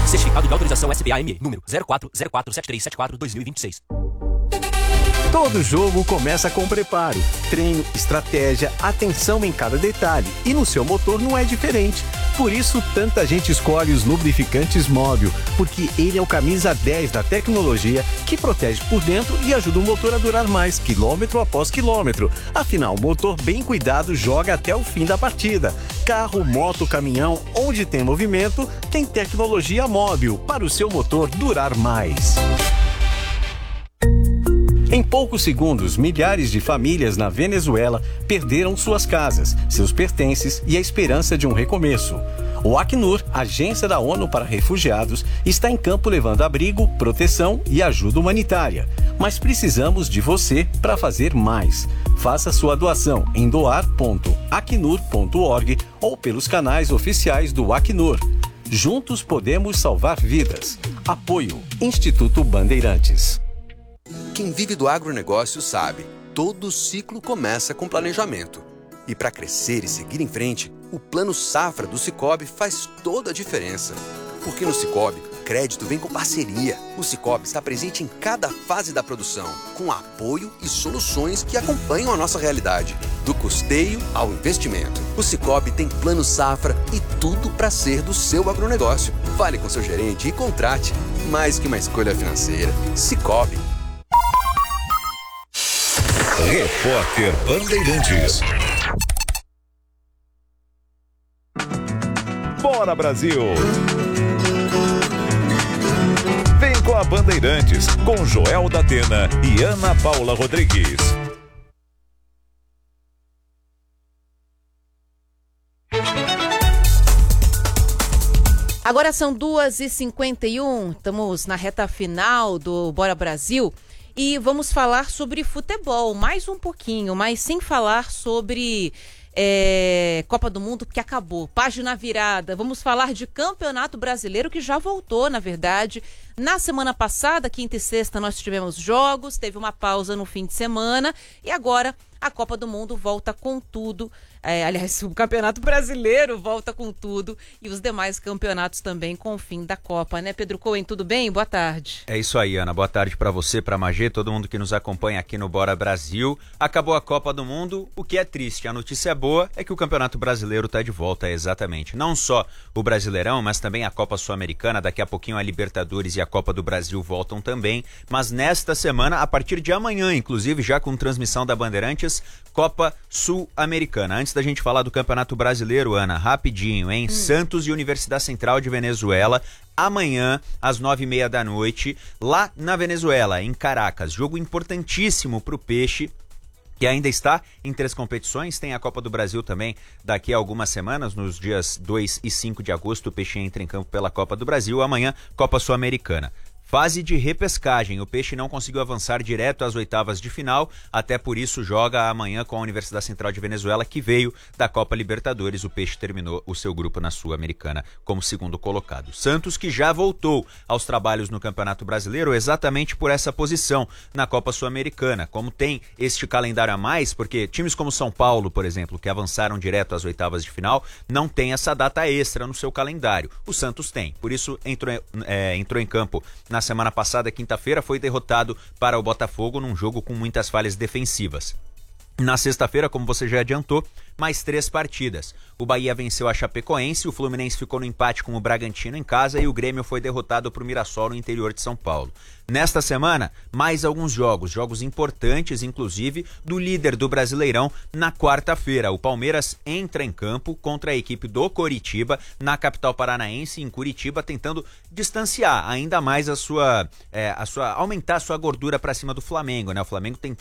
Certificado de autorização SBA-ME, número 04047374-2026. Todo jogo começa com preparo, treino, estratégia, atenção em cada detalhe. E no seu motor não é diferente. Por isso, tanta gente escolhe os lubrificantes Móbil, porque ele é o camisa 10 da tecnologia que protege por dentro e ajuda o motor a durar mais, quilômetro após quilômetro. Afinal, o motor bem cuidado joga até o fim da partida. Carro, moto, caminhão, onde tem movimento, tem tecnologia Móbil para o seu motor durar mais. Em poucos segundos, milhares de famílias na Venezuela perderam suas casas, seus pertences e a esperança de um recomeço. O Acnur, agência da ONU para refugiados, está em campo levando abrigo, proteção e ajuda humanitária. Mas precisamos de você para fazer mais. Faça sua doação em doar.acnur.org ou pelos canais oficiais do Acnur. Juntos podemos salvar vidas. Apoio Instituto Bandeirantes. Quem vive do agronegócio sabe, todo ciclo começa com planejamento. E para crescer e seguir em frente, o Plano Safra do Sicoob faz toda a diferença. Porque no Sicoob, crédito vem com parceria. O Sicoob está presente em cada fase da produção, com apoio e soluções que acompanham a nossa realidade. Do custeio ao investimento. O Sicoob tem Plano Safra e tudo para ser do seu agronegócio. Fale com seu gerente e contrate. Mais que uma escolha financeira. Sicoob. Repórter Bandeirantes. Bora, Brasil! Vem com a Bandeirantes, com Joel da Atena e Ana Paula Rodrigues. Agora são 2h51, estamos na reta final do Bora Brasil. E vamos falar sobre futebol, mais um pouquinho, mas sem falar sobre Copa do Mundo, que acabou, página virada. Vamos falar de Campeonato Brasileiro, que já voltou, na verdade. Na semana passada, quinta e sexta, nós tivemos jogos, teve uma pausa no fim de semana e agora a Copa do Mundo volta com tudo. Aliás, o Campeonato Brasileiro volta com tudo e os demais campeonatos também com o fim da Copa, né? Pedro Cohen, tudo bem? Boa tarde. É isso aí, Ana. Boa tarde para você, para a Magê, todo mundo que nos acompanha aqui no Bora Brasil. Acabou a Copa do Mundo, o que é triste. A notícia boa é que o Campeonato Brasileiro está de volta, exatamente. Não só o Brasileirão, mas também a Copa Sul-Americana. Daqui a pouquinho a Libertadores e a Copa do Brasil voltam também. Mas nesta semana, a partir de amanhã, inclusive, já com transmissão da Bandeirantes, Copa Sul-Americana. Antes da gente falar do Campeonato Brasileiro, Ana, rapidinho, hein? Santos e Universidade Central de Venezuela, amanhã, às 9h30 da noite, lá na Venezuela, em Caracas. Jogo importantíssimo pro Peixe, que ainda está em 3 competições. Tem a Copa do Brasil também daqui a algumas semanas, nos dias 2 e 5 de agosto, o Peixe entra em campo pela Copa do Brasil. Amanhã, Copa Sul-Americana. Fase de repescagem, o Peixe não conseguiu avançar direto às oitavas de final, até por isso joga amanhã com a Universidade Central de Venezuela, que veio da Copa Libertadores. O Peixe terminou o seu grupo na Sul-Americana como segundo colocado. Santos, que já voltou aos trabalhos no Campeonato Brasileiro exatamente por essa posição na Copa Sul-Americana. Como tem este calendário a mais, porque times como São Paulo, por exemplo, que avançaram direto às oitavas de final, não tem essa data extra no seu calendário. O Santos tem, por isso entrou em campo na semana passada, quinta-feira, foi derrotado para o Botafogo num jogo com muitas falhas defensivas. Na sexta-feira, como você já adiantou, mais 3 partidas. O Bahia venceu a Chapecoense, o Fluminense ficou no empate com o Bragantino em casa e o Grêmio foi derrotado para o Mirassol no interior de São Paulo. Nesta semana, mais alguns jogos importantes, inclusive, do líder do Brasileirão na quarta-feira. O Palmeiras entra em campo contra a equipe do Coritiba, na capital paranaense, em Curitiba, tentando distanciar ainda mais aumentar a sua gordura para cima do Flamengo, né? O Flamengo tem